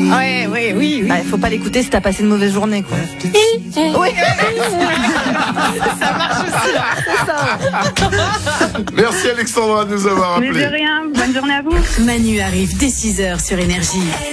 Ouais, oui. Bah, faut pas l'écouter si t'as passé une mauvaise journée, quoi. Oui. Ça marche aussi, là. C'est ça. Merci Alexandra de nous avoir Mais de appelés. rien, bonne journée à vous. Manu arrive dès 6h sur Énergie.